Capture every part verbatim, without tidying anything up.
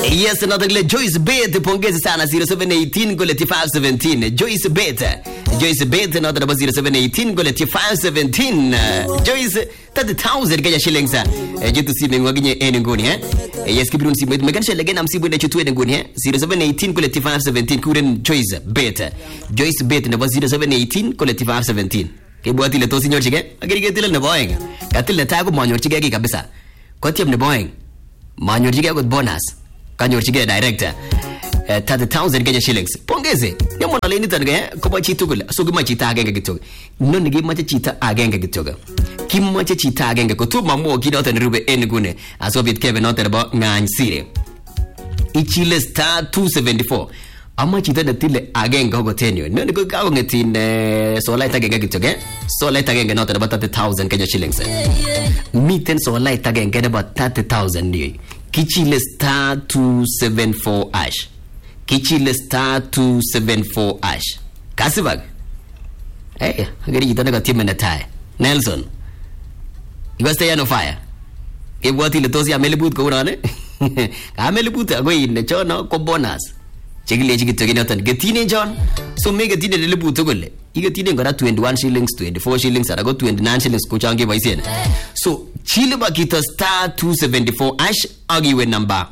Yes, another Joyce Bet, pongezi sana zero seven one eight gole five one seven. Joyce Bet. Joyce Bet another number zero seven one eight gole five one seven. Joyce thirty thousand Kenya shillings. Jitu si mengwaginye ene ngoni eh. Yes, kibirun si meganisha legena msibu ende chutu ene ngoni eh. zero seven one eight gole five one seven kuren Joyce Bet. Joyce Bet number zero seven one eight gole five one seven. Kibwati le tosi nyor chige. Agiri getile ne boyeng. Katil le tago manyor chige ki kabisa. Kotiam ne boyeng. Manyor chige got bonus. Kanyorchige director uh, thirty thousand Kenya shillings. Pongeze. Yamo na leni tanga ko chitu kula. So gima chita agenge gitoga. Non gi macha chita agenge gitoga. Kim macha chita agenge ko tu mamo kido tan rube engune. Asobit Kevin not about ngan sire. Ichile star two seventy-four. Ama chita da tile agenge go tenyo. Non ko ka ngetin so light agenge gitoga. So light agenge not about thirty thousand Kenya shillings. Miten so light agenge about thirty thousand ni. Kichile star two seventy-four ash. Kichile star two seventy-four ash. Kasibag. Hey, agari jitana ka team na tie. Nelson. You go stay on fire. E wati le tosi amelibut ko urane. Ka amelibut ago in chono ko bonus. Chigile chigito ginotan. Getine John. So mega tine le libut gole. Iga tine ngara twenty-one shillings, twenty-four shillings, arago twenty-nine shillings ko change baisen. So chile bakita star two seventy-four ash agi we number.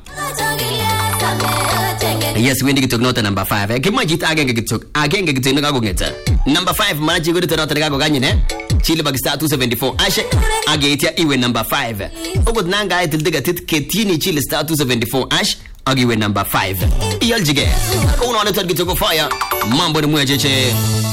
Yes, we need to note number five. Kima jita agenge gitok. Agenge gitok ngago ngeta. Number five manaji go to note ngago ganye ne. Chile bakita star two seventy-four ash agi etia iwe number five. Ogot nanga itil diga tit ketini chile star two seventy-four ash agi we number five. Iyal jige. Unaona target go fire. Mambo ni mwejeche.